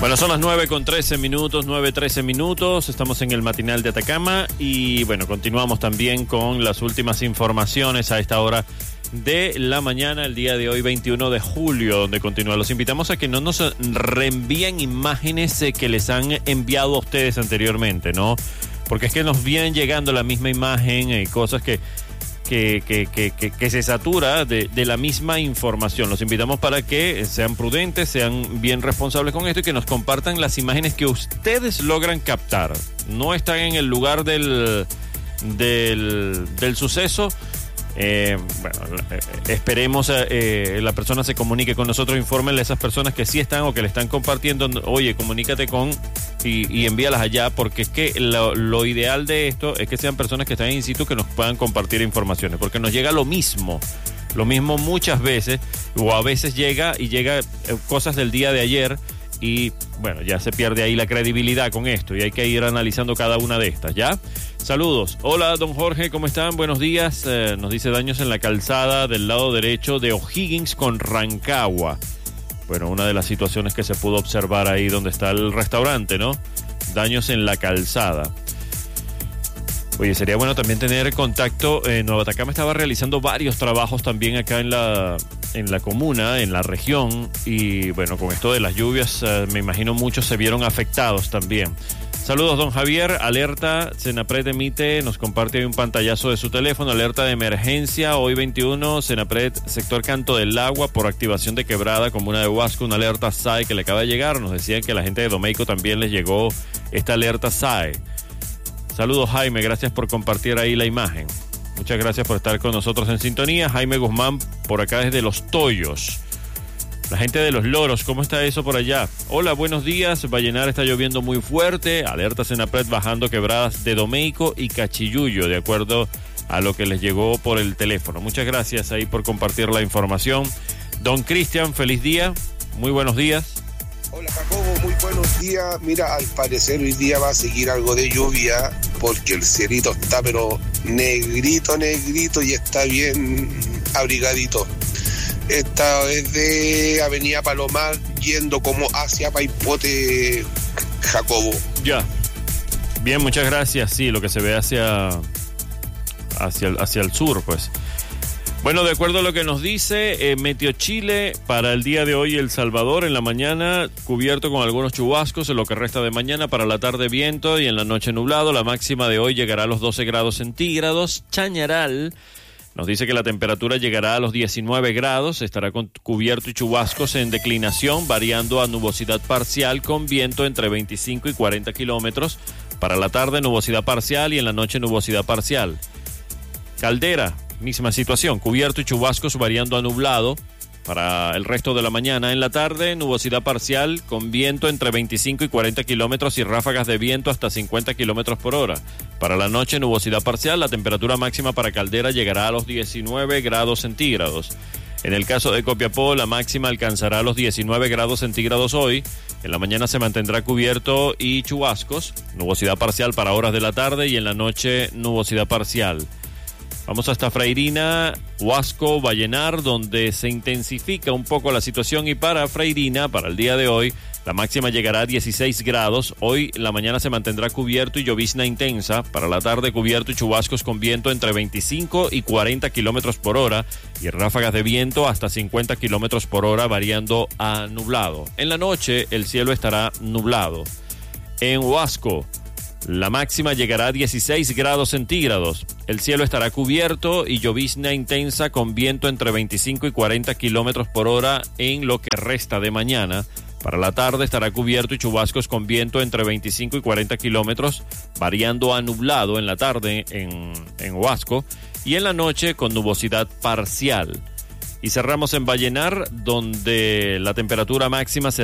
Bueno, son las 9:13, 9:13. Estamos en el matinal de Atacama y bueno, continuamos también con las últimas informaciones a esta hora de la mañana, el día de hoy, 21 de julio, donde continúa. Los invitamos a que no nos reenvíen imágenes que les han enviado a ustedes anteriormente, ¿no? Porque es que nos vienen llegando la misma imagen, cosas que se satura de la misma información. Los invitamos para que sean prudentes, sean bien responsables con esto y que nos compartan las imágenes que ustedes logran captar. No están en el lugar del suceso. Esperemos la persona se comunique con nosotros, infórmenle a esas personas que sí están o que le están compartiendo. Oye, comunícate y envíalas allá, porque es que lo ideal de esto es que sean personas que están in situ, que nos puedan compartir informaciones, porque nos llega lo mismo muchas veces, o a veces llega cosas del día de ayer y bueno, ya se pierde ahí la credibilidad con esto y hay que ir analizando cada una de estas, ¿ya? Saludos. Hola, don Jorge, ¿cómo están? Buenos días. Nos dice daños en la calzada del lado derecho de O'Higgins con Rancagua. Bueno, una de las situaciones que se pudo observar ahí donde está el restaurante, ¿no? Daños en la calzada. Oye, sería bueno también tener contacto. Nueva Atacama estaba realizando varios trabajos también acá en la comuna, en la región. Y bueno, con esto de las lluvias, me imagino muchos se vieron afectados también. Saludos, don Javier. Alerta, Senapred emite, nos comparte hoy un pantallazo de su teléfono. Alerta de emergencia, hoy 21, Senapred, sector Canto del Agua, por activación de quebrada, comuna de Huasco. Una alerta SAE que le acaba de llegar. Nos decían que a la gente de Domeico también les llegó esta alerta SAE. Saludos, Jaime, gracias por compartir ahí la imagen. Muchas gracias por estar con nosotros en sintonía. Jaime Guzmán, por acá desde Los Toyos. La gente de Los Loros, ¿cómo está eso por allá? Hola, buenos días. Vallenar está lloviendo muy fuerte. Alerta Senapred bajando quebradas de Domeico y Cachiyuyo, de acuerdo a lo que les llegó por el teléfono. Muchas gracias ahí por compartir la información. Don Cristian, feliz día. Muy buenos días. Hola, Jacobo, muy buenos días. Mira, al parecer hoy día va a seguir algo de lluvia porque el cielito está pero negrito y está bien abrigadito. Esta es de Avenida Palomar yendo como hacia Paipote, Jacobo. Ya. Bien, muchas gracias. Sí, lo que se ve hacia el sur, pues. Bueno, de acuerdo a lo que nos dice Meteo Chile, para el día de hoy El Salvador en la mañana cubierto con algunos chubascos, en lo que resta de mañana, para la tarde viento y en la noche nublado. La máxima de hoy llegará a los 12 grados centígrados. Chañaral nos dice que la temperatura llegará a los 19 grados, estará con cubierto y chubascos en declinación, variando a nubosidad parcial con viento entre 25 y 40 kilómetros. Para la tarde nubosidad parcial y en la noche nubosidad parcial. Caldera, misma situación, cubierto y chubascos variando a nublado. Para el resto de la mañana, en la tarde, nubosidad parcial con viento entre 25 y 40 kilómetros y ráfagas de viento hasta 50 kilómetros por hora. Para la noche, nubosidad parcial, la temperatura máxima para Caldera llegará a los 19 grados centígrados. En el caso de Copiapó, la máxima alcanzará los 19 grados centígrados hoy. En la mañana se mantendrá cubierto y chubascos, nubosidad parcial para horas de la tarde y en la noche, nubosidad parcial. Vamos hasta Freirina, Huasco, Vallenar, donde se intensifica un poco la situación, y para Freirina, para el día de hoy, la máxima llegará a 16 grados. Hoy la mañana se mantendrá cubierto y llovizna intensa. Para la tarde, cubierto y chubascos con viento entre 25 y 40 kilómetros por hora y ráfagas de viento hasta 50 kilómetros por hora, variando a nublado. En la noche, el cielo estará nublado. En Huasco, la máxima llegará a 16 grados centígrados. El cielo estará cubierto y llovizna intensa con viento entre 25 y 40 kilómetros por hora en lo que resta de mañana. Para la tarde estará cubierto y chubascos con viento entre 25 y 40 kilómetros, variando a nublado en la tarde en Huasco y en la noche con nubosidad parcial. Y cerramos en Vallenar, donde la temperatura máxima será